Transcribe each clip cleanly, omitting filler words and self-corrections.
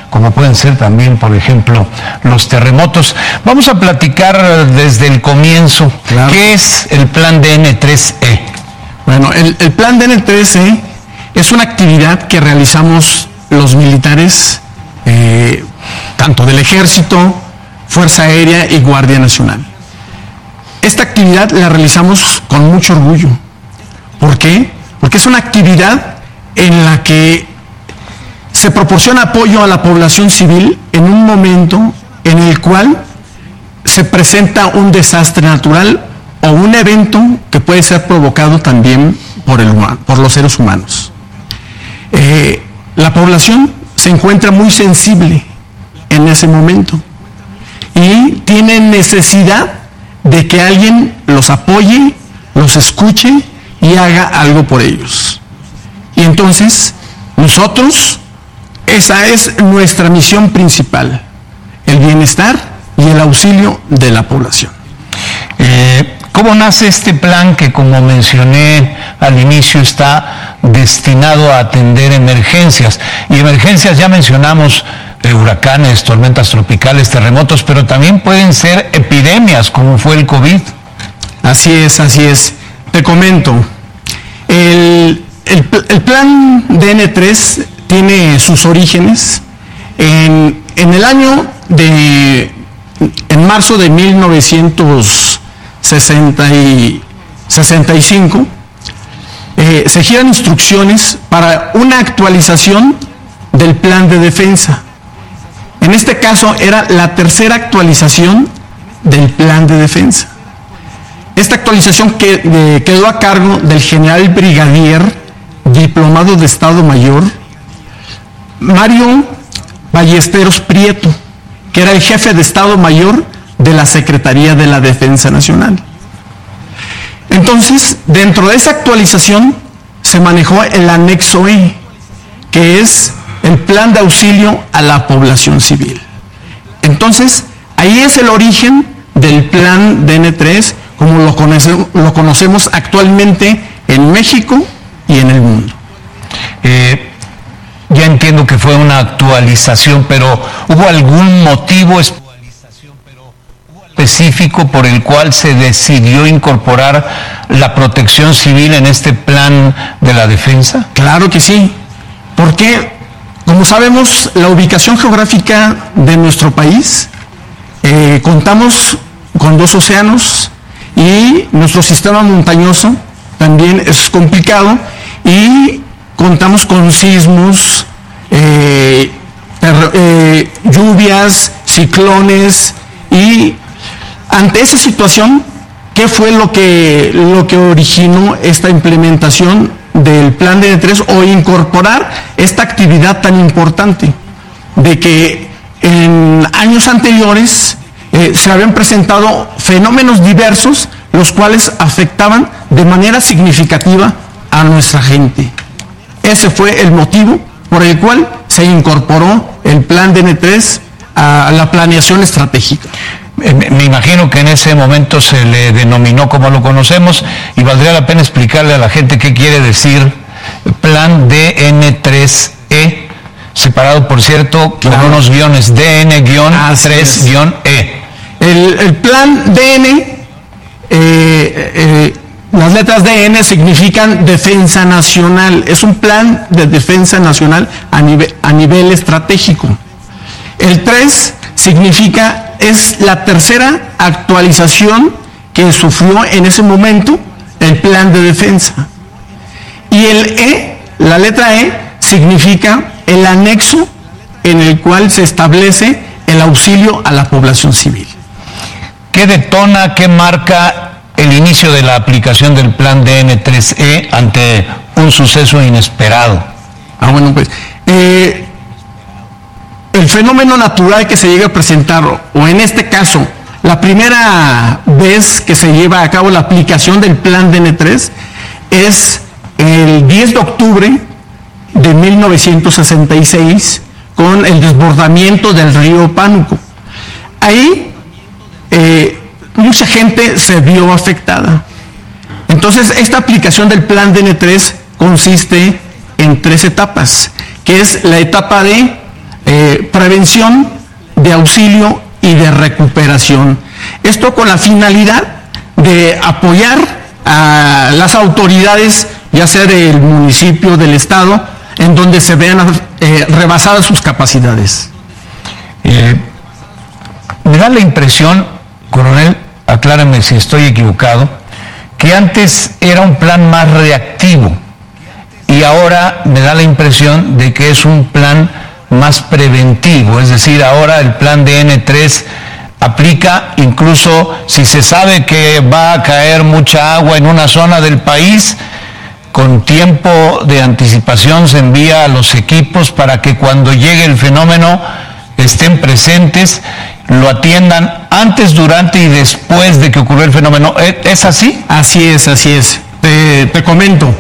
como pueden ser también, por ejemplo, los terremotos. Vamos a platicar desde el comienzo. Claro. ¿Qué es el Plan DN3E? Bueno, el Plan DN3E es una actividad que realizamos los militares, tanto del Ejército, Fuerza Aérea y Guardia Nacional. Esta actividad la realizamos con mucho orgullo. ¿Por qué? Porque es una actividad en la que se proporciona apoyo a la población civil en un momento en el cual se presenta un desastre natural o un evento que puede ser provocado también por los seres humanos. La población se encuentra muy sensible en ese momento y tiene necesidad de que alguien los apoye, los escuche y haga algo por ellos. Y entonces, nosotros, esa es nuestra misión principal, el bienestar y el auxilio de la población. ¿Cómo nace este plan que, como mencioné al inicio, está destinado a atender emergencias? Y emergencias ya mencionamos, huracanes, tormentas tropicales, terremotos, pero también pueden ser epidemias, como fue el COVID. Así es. Te comento, el plan DN3 tiene sus orígenes en marzo de 1965. Se giran instrucciones para una actualización del plan de defensa. En este caso era la tercera actualización del plan de defensa. Esta actualización quedó a cargo del general brigadier diplomado de Estado Mayor Mario Ballesteros Prieto, que era el jefe de Estado Mayor de la Secretaría de la Defensa Nacional. Entonces, dentro de esa actualización se manejó el anexo E, que es el plan de auxilio a la población civil. Entonces, ahí es el origen del plan DN3, como lo conocemos actualmente en México y en el mundo. Ya entiendo que fue una actualización, pero ¿hubo algún motivo específico por el cual se decidió incorporar la protección civil en este plan de la defensa? Claro que sí, porque, como sabemos, la ubicación geográfica de nuestro país, contamos con 2 océanos y nuestro sistema montañoso también es complicado y contamos con sismos, lluvias, ciclones, y ante esa situación, ¿qué fue lo que originó esta implementación del plan DN3 o incorporar esta actividad tan importante? De que en años anteriores se habían presentado fenómenos diversos, los cuales afectaban de manera significativa a nuestra gente. Ese fue el motivo por el cual se incorporó el plan DN3 a la planeación estratégica. Me imagino que en ese momento se le denominó como lo conocemos, y valdría la pena explicarle a la gente qué quiere decir plan DN3E, separado, por cierto, con unos guiones, DN-3-E. El plan DN, las letras DN significan Defensa Nacional. Es un plan de defensa nacional a nivel estratégico. El 3 significa, es la tercera actualización que sufrió en ese momento el plan de defensa. Y el E, la letra E, significa el anexo en el cual se establece el auxilio a la población civil. ¿Qué detona, qué marca el inicio de la aplicación del plan DN3E ante un suceso inesperado? Bueno, pues el fenómeno natural que se llega a presentar, o en este caso, la primera vez que se lleva a cabo la aplicación del plan DN3 es el 10 de octubre de 1966 con el desbordamiento del río Pánuco. Ahí mucha gente se vio afectada. Entonces, esta aplicación del plan DN3 consiste en 3 etapas, que es la etapa de prevención, de auxilio y de recuperación. Esto con la finalidad de apoyar a las autoridades, ya sea del municipio, del estado, en donde se vean rebasadas sus capacidades. Me da la impresión, coronel, aclárame si estoy equivocado, que antes era un plan más reactivo y ahora me da la impresión de que es un plan más preventivo, es decir, ahora el plan de N3 aplica incluso si se sabe que va a caer mucha agua en una zona del país, con tiempo de anticipación se envía a los equipos para que cuando llegue el fenómeno estén presentes, lo atiendan antes, durante y después de que ocurrió el fenómeno. ¿Es así? Así es, así es. Te comento.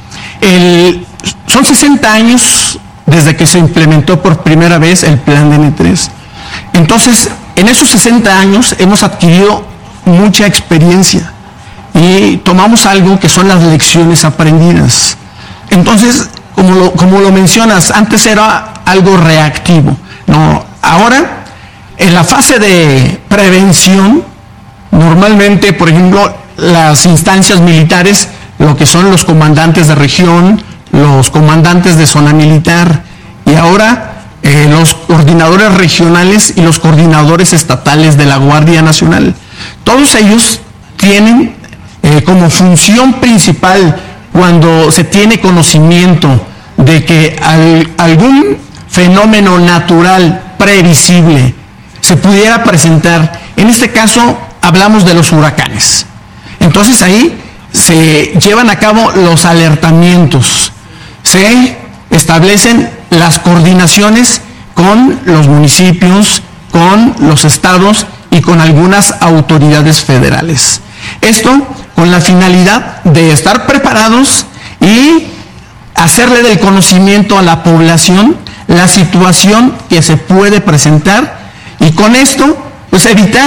Son 60 años desde que se implementó por primera vez el plan de N3. Entonces, en esos 60 años hemos adquirido mucha experiencia y tomamos algo que son las lecciones aprendidas. Entonces, como lo mencionas, antes era algo reactivo. No, ahora, en la fase de prevención, normalmente, por ejemplo, las instancias militares, lo que son los comandantes de región, los comandantes de zona militar, y ahora los coordinadores regionales y los coordinadores estatales de la Guardia Nacional. Todos ellos tienen como función principal, cuando se tiene conocimiento de que algún fenómeno natural previsible se pudiera presentar, en este caso hablamos de los huracanes. Entonces ahí se llevan a cabo los alertamientos, se establecen las coordinaciones con los municipios, con los estados y con algunas autoridades federales. Esto con la finalidad de estar preparados y hacerle del conocimiento a la población la situación que se puede presentar, y con esto pues evitar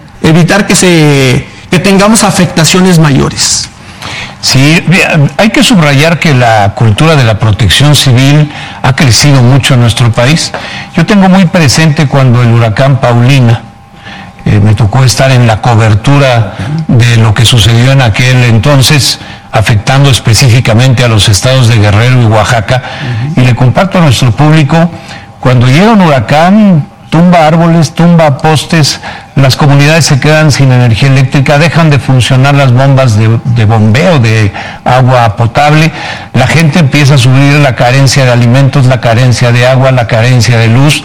que tengamos afectaciones mayores. Sí, hay que subrayar que la cultura de la protección civil ha crecido mucho en nuestro país. Yo tengo muy presente cuando el huracán Paulina, me tocó estar en la cobertura de lo que sucedió en aquel entonces, afectando específicamente a los estados de Guerrero y Oaxaca, y le comparto a nuestro público, cuando llega un huracán, tumba árboles, tumba postes, las comunidades se quedan sin energía eléctrica, dejan de funcionar las bombas de bombeo de agua potable, la gente empieza a sufrir la carencia de alimentos, la carencia de agua, la carencia de luz.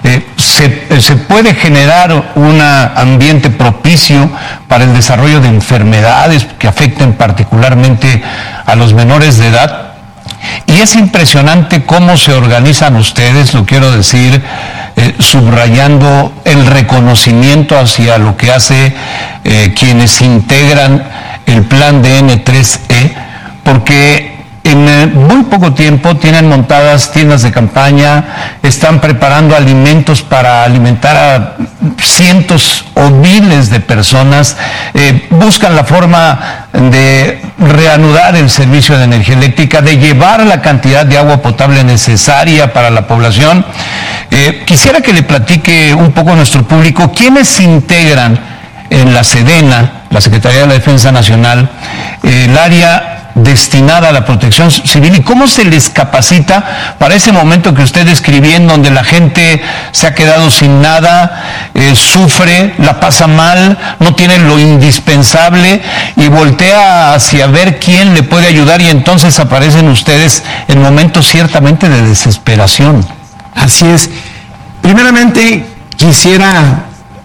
Se puede generar un ambiente propicio para el desarrollo de enfermedades que afecten particularmente a los menores de edad. Y es impresionante cómo se organizan ustedes, lo quiero decir, subrayando el reconocimiento hacia lo que hace quienes integran el plan de N3E, porque en muy poco tiempo tienen montadas tiendas de campaña, están preparando alimentos para alimentar a cientos o miles de personas, buscan la forma de reanudar el servicio de energía eléctrica, de llevar la cantidad de agua potable necesaria para la población. Quisiera que le platique un poco a nuestro público quiénes se integran en la SEDENA, la Secretaría de la Defensa Nacional, el área destinada a la protección civil, y cómo se les capacita para ese momento que usted describía, en donde la gente se ha quedado sin nada, sufre, la pasa mal, no tiene lo indispensable y voltea hacia ver quién le puede ayudar, y entonces aparecen ustedes en momentos ciertamente de desesperación. Así es. Primeramente quisiera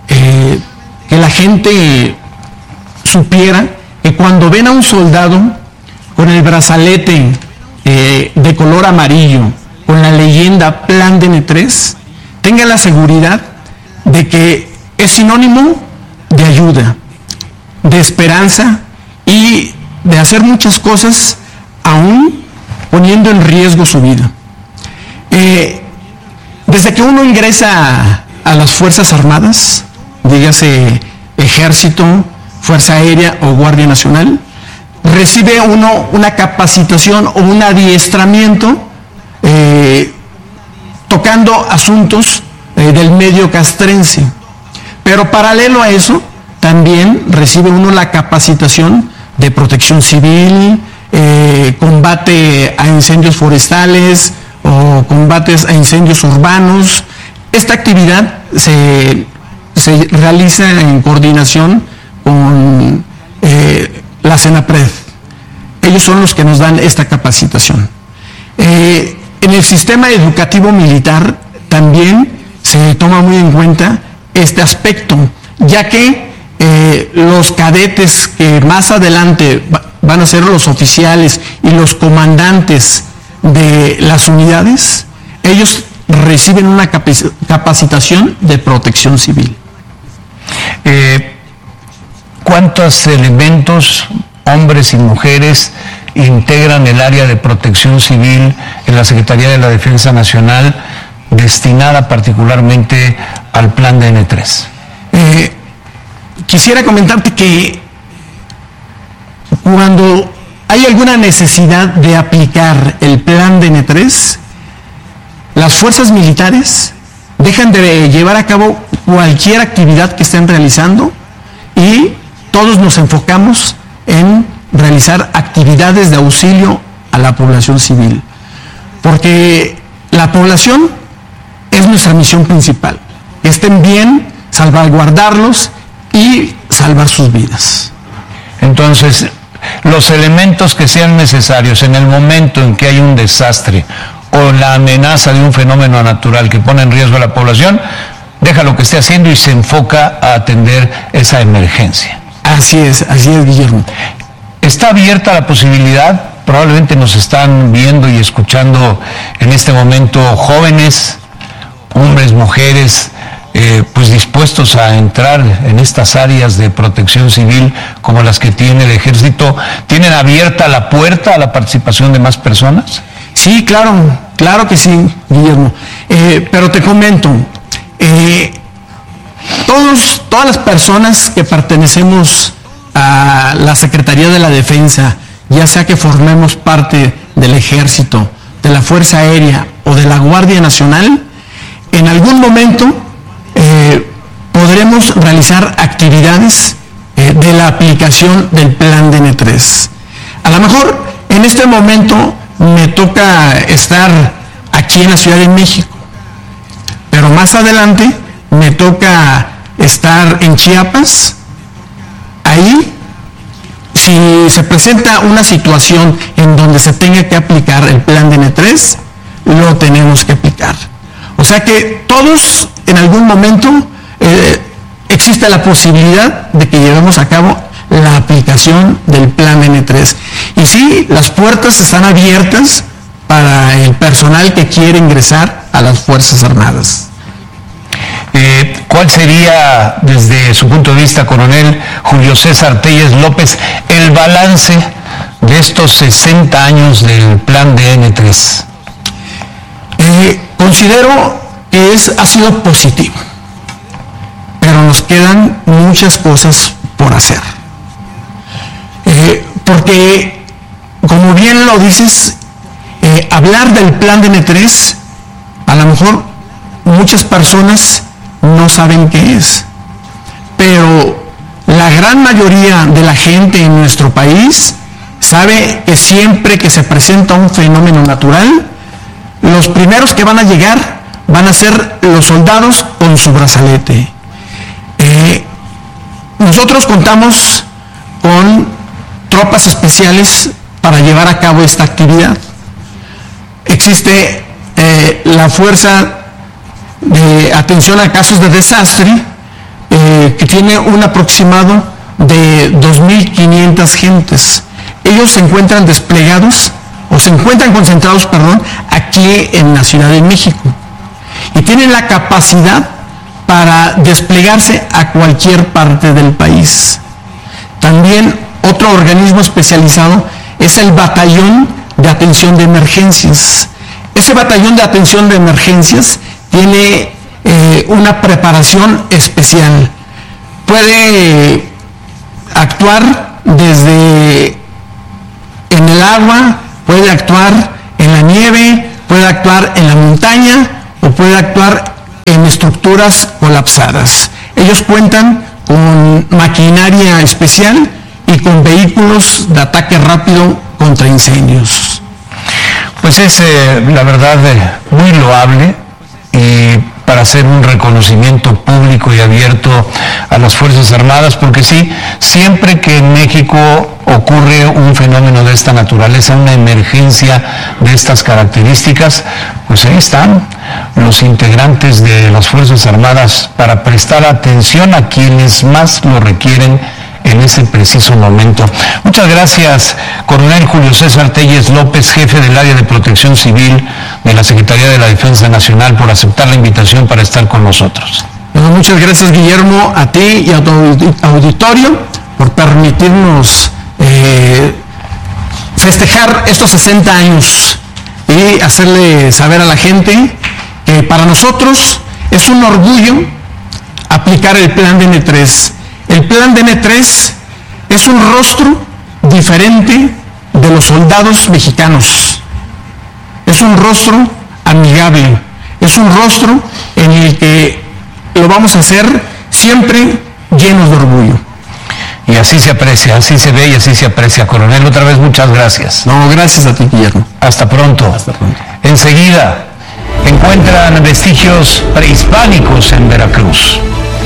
que la gente supiera que cuando ven a un soldado con el brazalete de color amarillo, con la leyenda Plan de N3, tengan la seguridad de que es sinónimo de ayuda, de esperanza y de hacer muchas cosas, aún poniendo en riesgo su vida. Desde que uno ingresa a las Fuerzas Armadas, dígase Ejército, Fuerza Aérea o Guardia Nacional, recibe uno una capacitación o un adiestramiento tocando asuntos del medio castrense. Pero paralelo a eso, también recibe uno la capacitación de protección civil, combate a incendios forestales o combates a incendios urbanos. Esta actividad se realiza en coordinación con la Senapred. Ellos son los que nos dan esta capacitación. En el sistema educativo militar también se toma muy en cuenta este aspecto, ya que los cadetes que más adelante van a ser los oficiales y los comandantes de las unidades, ellos reciben una capacitación de protección civil. ¿Cuántos elementos, hombres y mujeres, integran el área de protección civil en la Secretaría de la Defensa Nacional destinada particularmente al plan DN3? Quisiera comentarte que cuando hay alguna necesidad de aplicar el plan DN3, las fuerzas militares dejan de llevar a cabo cualquier actividad que estén realizando y todos nos enfocamos en realizar actividades de auxilio a la población civil, porque la población es nuestra misión principal, que estén bien, salvaguardarlos y salvar sus vidas. Entonces, los elementos que sean necesarios en el momento en que hay un desastre o la amenaza de un fenómeno natural que pone en riesgo a la población, deja lo que esté haciendo y se enfoca a atender esa emergencia. Así es, Guillermo. Está abierta la posibilidad, probablemente nos están viendo y escuchando en este momento jóvenes, hombres, mujeres, pues dispuestos a entrar en estas áreas de protección civil como las que tiene el Ejército. ¿Tienen abierta la puerta a la participación de más personas? Sí, claro que sí, Guillermo. Pero te comento, todas las personas que pertenecemos a la Secretaría de la Defensa, ya sea que formemos parte del Ejército, de la Fuerza Aérea o de la Guardia Nacional, en algún momento podremos realizar actividades de la aplicación del plan DN3. A lo mejor en este momento me toca estar aquí en la Ciudad de México, pero más adelante me toca estar en Chiapas. Ahí, si se presenta una situación en donde se tenga que aplicar el plan DN3, lo tenemos que aplicar. O sea que todos en algún momento existe la posibilidad de que llevemos a cabo la aplicación del plan DN3. Y sí, las puertas están abiertas para el personal que quiere ingresar a las Fuerzas Armadas. ¿Cuál sería, desde su punto de vista, coronel Julio César Telles López, el balance de estos 60 años del plan DN3? Considero que ha sido positivo, pero nos quedan muchas cosas por hacer. Porque, como bien lo dices, hablar del plan DN3, a lo mejor muchas personas no saben qué es, pero la gran mayoría de la gente en nuestro país sabe que siempre que se presenta un fenómeno natural, los primeros que van a llegar van a ser los soldados con su brazalete. Nosotros contamos con tropas especiales para llevar a cabo esta actividad. Existe la Fuerza de Atención a Casos de Desastre, que tiene un aproximado de 2.500 gentes. Ellos se encuentran desplegados, o se encuentran concentrados, aquí en la Ciudad de México. Y tienen la capacidad para desplegarse a cualquier parte del país. También otro organismo especializado es el Batallón de Atención de Emergencias. Ese Batallón de Atención de Emergencias tiene una preparación especial. Puede actuar desde en el agua, puede actuar en la nieve, puede actuar en la montaña o puede actuar en estructuras colapsadas. Ellos cuentan con maquinaria especial y con vehículos de ataque rápido contra incendios. Pues es, la verdad, muy loable, y para hacer un reconocimiento público y abierto a las Fuerzas Armadas, porque sí, siempre que en México ocurre un fenómeno de esta naturaleza, una emergencia de estas características, pues ahí están los integrantes de las Fuerzas Armadas para prestar atención a quienes más lo requieren en ese preciso momento. Muchas gracias, Coronel Julio César Telles López, jefe del área de Protección Civil de la Secretaría de la Defensa Nacional, por aceptar la invitación para estar con nosotros. Bueno, muchas gracias, Guillermo, a ti y a tu auditorio por permitirnos festejar estos 60 años y hacerle saber a la gente que para nosotros es un orgullo aplicar el plan DN3. El plan DN3 es un rostro diferente de los soldados mexicanos. Es un rostro amigable, es un rostro en el que lo vamos a hacer siempre llenos de orgullo. Y así se aprecia, así se ve y así se aprecia, coronel. Otra vez muchas gracias. No, gracias a ti, Guillermo. Hasta pronto. Hasta pronto. Enseguida encuentran vestigios prehispánicos en Veracruz.